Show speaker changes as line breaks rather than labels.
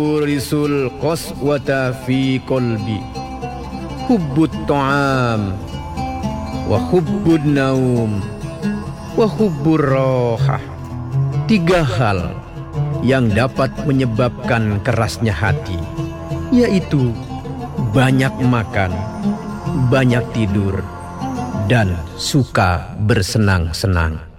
risul qaswata fi qalbi hubbut ta'am wa hubbun naum wa hubbur rohah. 3 hal yang dapat menyebabkan kerasnya hati, yaitu banyak makan, banyak tidur, dan suka bersenang-senang.